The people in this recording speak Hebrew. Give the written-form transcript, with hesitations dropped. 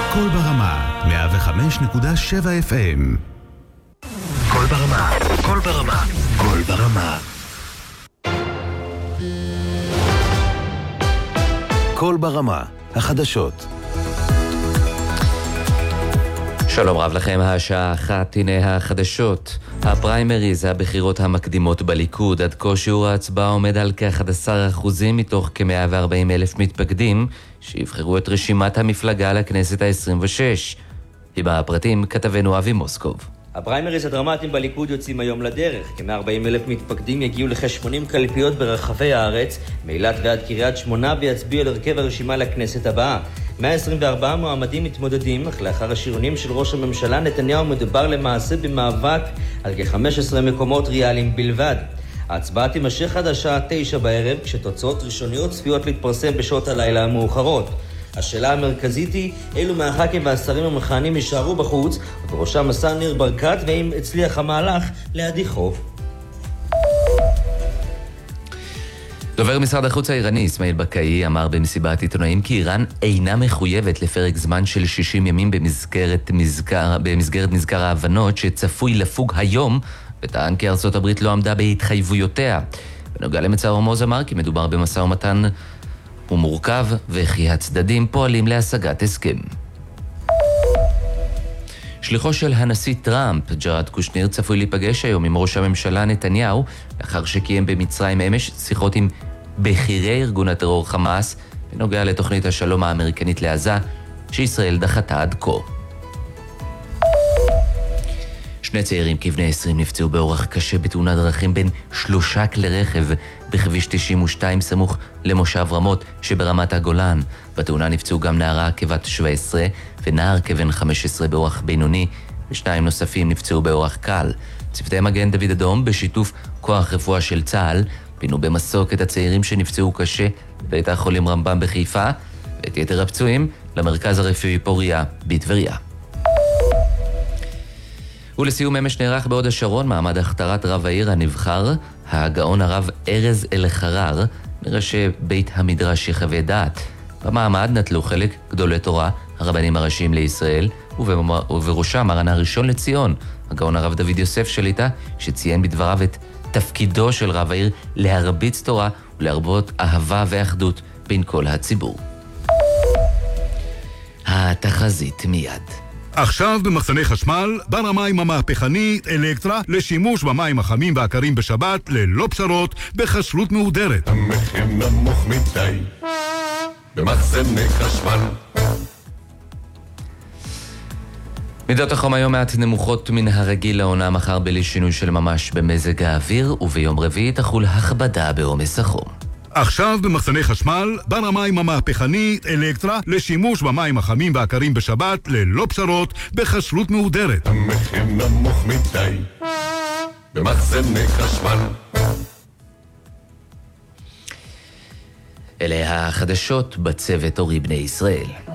קול ברמה, 105.7 FM. קול ברמה, קול ברמה, קול ברמה. קול ברמה, החדשות. שלום רב לכם, השעה 1, הנה החדשות. הפריימריז, הבחירות המקדימות בליכוד, עד כה שיעור ההצבעה עומד על כ-11% מתוך כ-140,000 מתפקדים שיבחרו את רשימת המפלגה לכנסת ה-26. עם הפרטים כתבנו אבי מוסקוב. הפריימריז הדרמטיים בליכוד יוצאים היום לדרך. כ-140,000 מתפקדים יגיעו לכ-80 קלפיות ברחבי הארץ, מאילת ועד קריית שמונה, ויצביעו על הרכב הרשימה לכנסת הבאה. 124 מועמדים מתמודדים, אך לאחר השריונים של ראש הממשלה נתניהו מדובר למעשה במאבק על כ-15 מקומות ריאליים בלבד. ההצבעה תימשך עד השעה 9 בערב, כשתוצאות ראשוניות צפויות להתפרסם בשעות הלילה המאוחרות. השאלה המרכזית היא אילו מהח"כים והשרים המכהנים יישארו בחוץ, ובראשם השר ניר ברקת, ואם הצליח המהלך להדיחו. דובר משרד החוץ האיראני אסמאעיל בקאי אמר במסיבת עיתונאים כי איראן אינה מחויבת לפרק זמן של 60 ימים במסגרת מזכר ההבנות שצפוי לפוג היום, וטען כי ארצות הברית לא עמדה בהתחייבויותיה. בנוגע למצב הורמוז אמר כי מדובר במשא ומתן הוא מורכב, וכי הצדדים פועלים להשגת הסכם. שליחו של הנשיא טראמפ, ג'ארד קושנר, צפוי להיפגש היום עם ראש הממשלה נתניהו, לאחר שקיים במצרים אמש שיחות עם בכירי ארגון הטרור חמאס, בנוגע לתוכנית השלום האמריקנית לעזה, שישראל דחתה עד כה. שני צעירים כבני 20 נפצעו באורח קשה בתאונת דרכים בין 3 כלי רכב בכביש 92 סמוך למושב רמות שברמת הגולן. בתאונה נפצעו גם נערה כבת 17 ונער כבן 15 באורח בינוני, ושניים נוספים נפצעו באורח קל. צוותי מגן דוד אדום בשיתוף כוח רפואה של צה"ל פינו במסוק את הצעירים שנפצעו קשה בבית החולים רמב"ם בחיפה, ואת יתר הפצועים למרכז הרפואי פוריה בטבריה. ולסיום אמש נערך בהוד השרון מעמד הכתרת רב העיר הנבחר, הגאון הרב ארז אלחרר, מראשי בית המדרש יחווה דעת. במעמד נטלו חלק גדולי תורה, הרבנים הראשיים לישראל, ובראשם מרן הראשון לציון, הגאון הרב דוד יוסף שליטה, שציין בדבריו את תפקידו של רב העיר להרביץ תורה ולהרבות אהבה ואחדות בין כל הציבור. התחזית מיד. עכשיו במחסני חשמל, בר המים המהפכנית אלקטרה לשימוש במים החמים והקרים בשבת ללא פשרות בכשרות מהודרת. המחיר נמוך מדי במחסני חשמל. מידות החום היום מעט נמוכות מן הרגיל לעונה, מחר בלי שינוי של ממש במזג האוויר, וביום רביעי תחול הכבדה בעומס החום. עכשיו במחסני חשמל, בר המים המהפכנית אלקטרה לשימוש במים החמים והקרים בשבת ללא פשרות בכשרות מהודרת. המחיר נמוך מדי במחסני חשמל. אלה החדשות בצוות אורי בני ישראל.